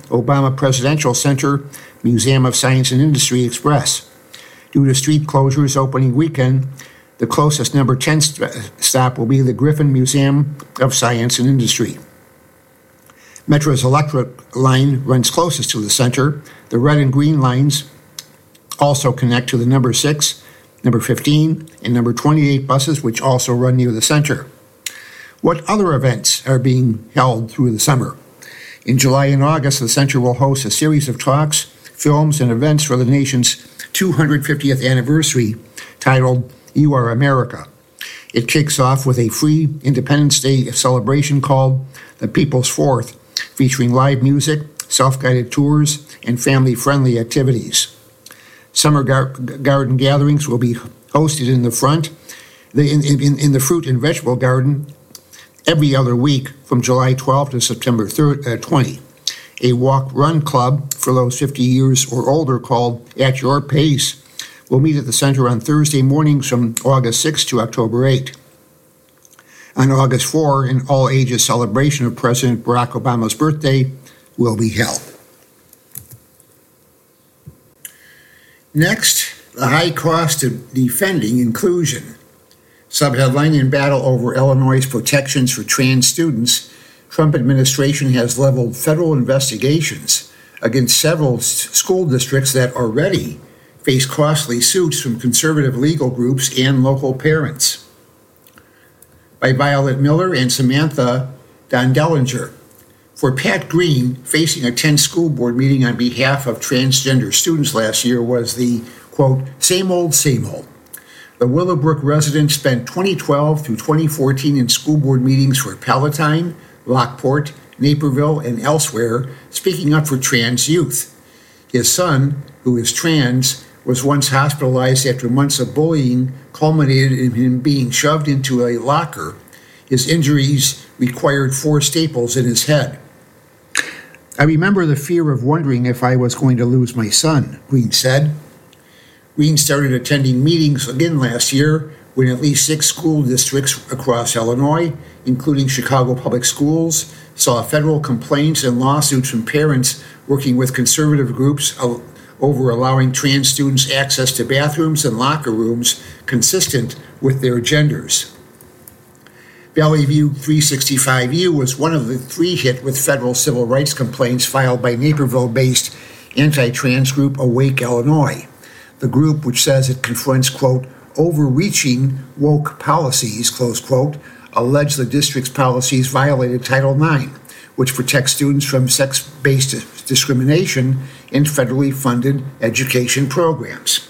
Obama Presidential Center Museum of Science and Industry Express. Due to street closures opening weekend, the closest number 10 stop will be the Griffin Museum of Science and Industry. Metro's electric line runs closest to the center. The red and green lines also connect to the number 6, number 15, and number 28 buses, which also run near the center. What other events are being held through the summer? In July and August, the center will host a series of talks, films, and events for the nation's 250th anniversary titled You Are America. It kicks off with a free Independence Day celebration called The People's Fourth, featuring live music, self-guided tours, and family-friendly activities. Summer garden gatherings will be hosted in the fruit and vegetable garden every other week from July 12 to September 20. A walk-run club for those 50 years or older called At Your Pace will meet at the center on Thursday mornings from August 6 to October 8. On August 4, an all-ages celebration of President Barack Obama's birthday will be held. Next, the high cost of defending inclusion. Subheadline: In battle over Illinois' protections for trans students, Trump administration has leveled federal investigations against several school districts that already face costly suits from conservative legal groups and local parents. By Violet Miller and Samantha Dondellinger. For Pat Green, facing a tense school board meeting on behalf of transgender students last year was the, quote, same old, same old. The Willowbrook resident spent 2012 through 2014 in school board meetings for Palatine, Lockport, Naperville, and elsewhere, speaking up for trans youth. His son, who is trans, was once hospitalized after months of bullying culminated in him being shoved into a locker. His injuries required 4 staples in his head. I remember the fear of wondering if I was going to lose my son, Green said. Green started attending meetings again last year when at least 6 school districts across Illinois, including Chicago Public Schools, saw federal complaints and lawsuits from parents working with conservative groups over allowing trans students access to bathrooms and locker rooms consistent with their genders. Valley View 365U was one of the 3 hit with federal civil rights complaints filed by Naperville-based anti-trans group Awake Illinois. The group, which says it confronts, quote, overreaching woke policies, close quote, alleged the district's policies violated Title IX, which protects students from sex-based discrimination in federally funded education programs.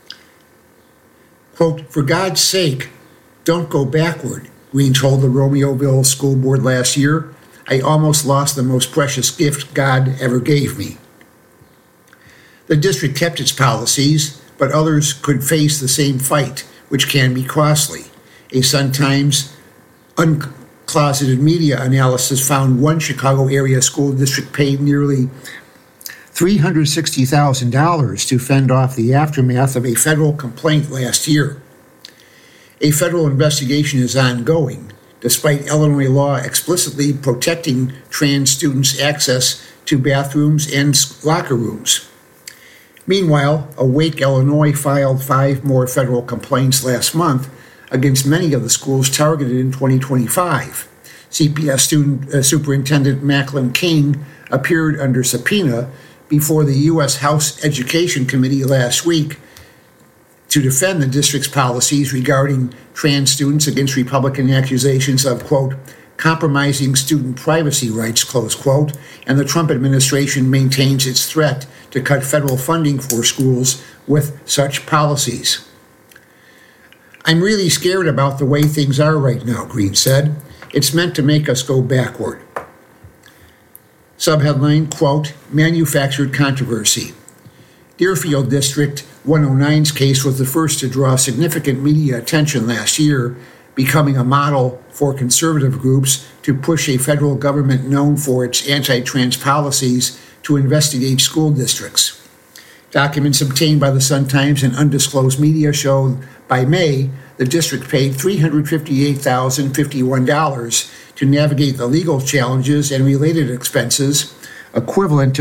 Quote, for God's sake, don't go backward, Green told the Romeoville School Board last year. I almost lost the most precious gift God ever gave me. The district kept its policies, but others could face the same fight, which can be costly. A Sun-Times uncloseted media analysis found one Chicago area school district paid nearly $360,000 to fend off the aftermath of a federal complaint last year. A federal investigation is ongoing, despite Illinois law explicitly protecting trans students' access to bathrooms and locker rooms. Meanwhile, Awake Illinois filed 5 more federal complaints last month against many of the schools targeted in 2025. CPS Superintendent Macklin King appeared under subpoena before the U.S. House Education Committee last week to defend the district's policies regarding trans students against Republican accusations of, quote, compromising student privacy rights, close quote, and the Trump administration maintains its threat to cut federal funding for schools with such policies. I'm really scared about the way things are right now, Green said. It's meant to make us go backward. Subheadline, quote, manufactured controversy. Deerfield District 109's case was the first to draw significant media attention last year, becoming a model for conservative groups to push a federal government known for its anti-trans policies to investigate school districts. Documents obtained by the Sun-Times and undisclosed media show by May, the district paid $358,051 to navigate the legal challenges and related expenses, equivalent to